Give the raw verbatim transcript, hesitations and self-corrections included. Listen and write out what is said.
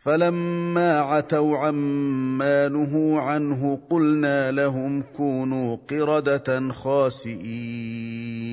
فلما عتوا عما نهوا عنه قلنا لهم كونوا قردة خاسئين